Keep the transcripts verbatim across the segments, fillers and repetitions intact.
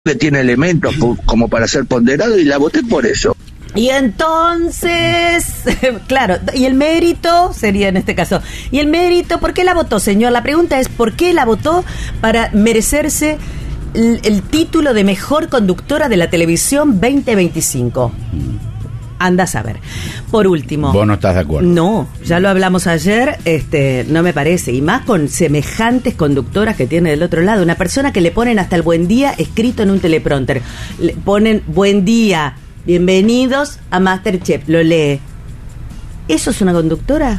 que tiene elementos como para ser ponderado y la voté por eso. Y entonces, claro, y el mérito sería en este caso, y el mérito, ¿por qué la votó, señor? La pregunta es, ¿por qué la votó para merecerse el, el título de mejor conductora de la televisión veinte veinticinco? Anda a saber. Por último. ¿Vos no estás de acuerdo? No, ya lo hablamos ayer, este, no me parece. Y más con semejantes conductoras que tiene del otro lado. Una persona que le ponen hasta el buen día escrito en un teleprompter. Le ponen buen día, bienvenidos a MasterChef, lo lee. ¿Eso es una conductora?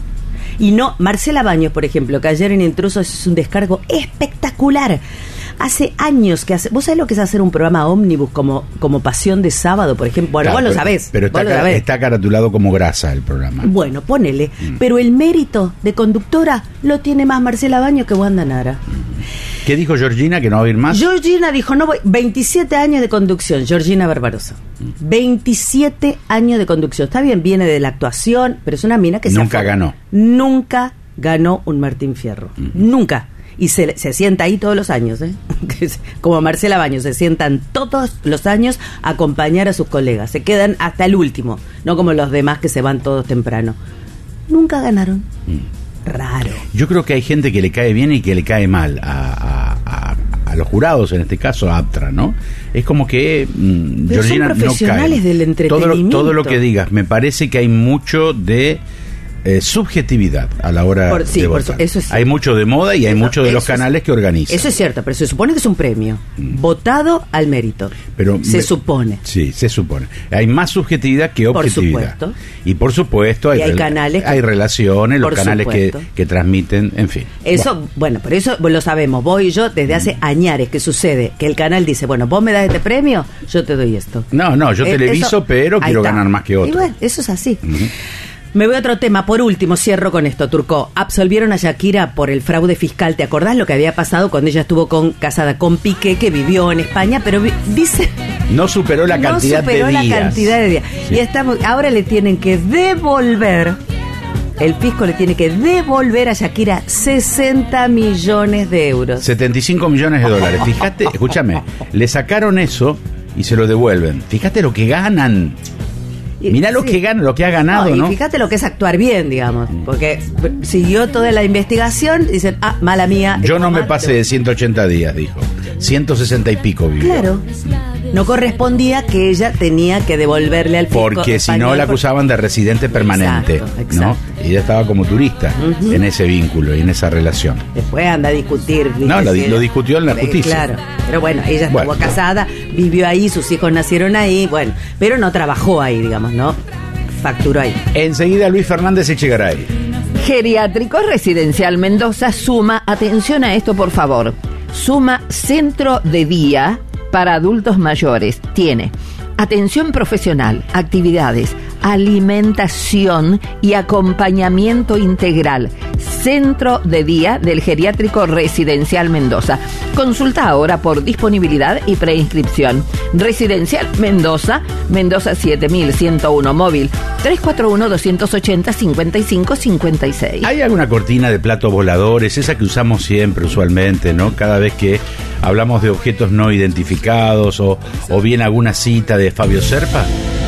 Y no, Marcela Baños, por ejemplo, que ayer en Intrusos es un descargo espectacular. Hace años que hace... ¿Vos sabés lo que es hacer un programa ómnibus como, como Pasión de Sábado, por ejemplo? Bueno, claro, vos pero, lo sabés. Pero está, lo cara, sabés. está caratulado como grasa el programa. Bueno, ponele. Mm. Pero el mérito de conductora lo tiene más Marcela Baños que Wanda Nara. ¿Qué dijo Georgina? ¿Que no va a ir más? Georgina dijo, no voy... veintisiete años de conducción, Georgina Barbarosa. veintisiete años de conducción. Está bien, viene de la actuación, pero es una mina que Nunca se ganó. Nunca ganó un Martín Fierro. Uh-huh. Nunca. Y se, se sienta ahí todos los años, ¿eh? Como Marcela Baños, se sientan todos los años a acompañar a sus colegas. Se quedan hasta el último, no como los demás que se van todos temprano. Nunca ganaron. Mm. Raro. Yo creo que hay gente que le cae bien y que le cae mal a, a, a, a los jurados, en este caso a Aptra, ¿no? Es como que mmm, Georgina son profesionales no cae. del entretenimiento. Todo, todo lo que digas, me parece que hay mucho de... Eh, subjetividad a la hora por, sí, de por votar. Su, eso sí. Hay mucho de moda y hay eso, mucho de los canales es, que organizan. Eso es cierto, pero se supone que es un premio mm. votado al mérito. Pero se me, supone. Sí, se supone. Hay más subjetividad que objetividad. Por supuesto. Y por supuesto hay, y hay, canales que, hay relaciones, los canales que, que transmiten, en fin. Eso, bueno. bueno, por eso lo sabemos, vos y yo, desde hace mm. añares que sucede que el canal dice, bueno, vos me das este premio, yo te doy esto. No, no, yo eh, televiso, eso, pero quiero está. ganar más que otro. Y bueno, eso es así. Uh-huh. Me voy a otro tema. Por último, cierro con esto, Turco. Absolvieron a Shakira por el fraude fiscal. ¿Te acordás lo que había pasado cuando ella estuvo con, casada con Piqué, que vivió en España? Pero vi, dice... No superó la cantidad no superó de la días. cantidad de días. Sí. Y estamos, ahora le tienen que devolver... El fisco le tiene que devolver a Shakira sesenta millones de euros. setenta y cinco millones de dólares. Fíjate, escúchame, le sacaron eso y se lo devuelven. Fíjate lo que ganan. Mirá lo sí. que gana, lo que ha ganado, no, y ¿no? Fíjate lo que es actuar bien, digamos, porque siguió toda la investigación, dicen, ah, mala mía. Yo no me pasé de ciento ochenta días, dijo. ciento sesenta y pico vivió. Claro. No correspondía que ella tenía que devolverle al fisco porque si no la acusaban de residente permanente, exacto, exacto. ¿no? Y ella estaba como turista uh-huh. en ese vínculo y en esa relación. Después anda a discutir. No, lo, lo discutió en la justicia. Claro, pero bueno, ella estuvo bueno. casada, vivió ahí, sus hijos nacieron ahí, bueno, pero no trabajó ahí, digamos, ¿no? Facturó ahí. Enseguida Luis Fernández Echegaray. Geriátrico Residencial Mendoza suma, atención a esto por favor, suma centro de día para adultos mayores. Tiene atención profesional, actividades, alimentación y acompañamiento integral. Centro de día del Geriátrico Residencial Mendoza. Consulta ahora por disponibilidad y preinscripción. Residencial Mendoza, Mendoza siete mil ciento uno móvil, tres cuatro uno, dos ocho cero, cinco cinco cinco seis. ¿Hay alguna cortina de platos voladores, esa que usamos siempre, usualmente, ¿no? Cada vez que hablamos de objetos no identificados o, o bien alguna cita de Fabio Serpa?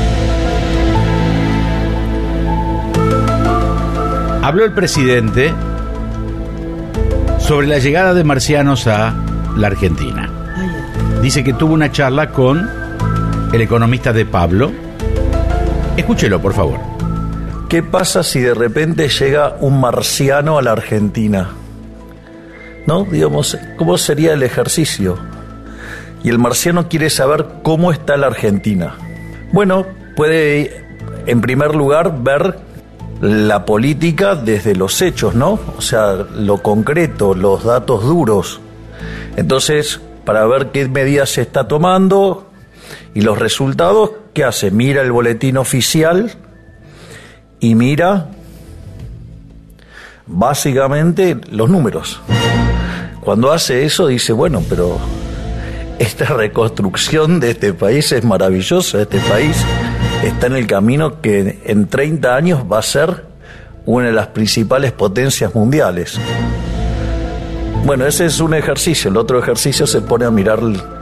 Habló el presidente sobre la llegada de marcianos a la Argentina. Dice que tuvo una charla con el economista de Pablo. Escúchelo, por favor. ¿Qué pasa si de repente llega un marciano a la Argentina? ¿No? Digamos, ¿cómo sería el ejercicio? Y el marciano quiere saber cómo está la Argentina. Bueno, puede, en primer lugar, ver la política desde los hechos, ¿no? O sea, lo concreto, los datos duros. Entonces, para ver qué medidas se está tomando y los resultados, ¿qué hace? Mira el boletín oficial y mira básicamente los números. Cuando hace eso dice, bueno, pero esta reconstrucción de este país es maravillosa, este país está en el camino que en treinta años va a ser una de las principales potencias mundiales. Bueno, ese es un ejercicio. El otro ejercicio se pone a mirar